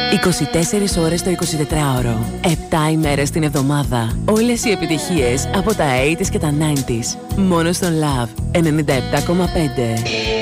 24 ώρες το 24ωρο, 7 ημέρες την εβδομάδα. Όλες οι επιτυχίες από τα 80s και τα 90s. Μόνο στον Love 97,5.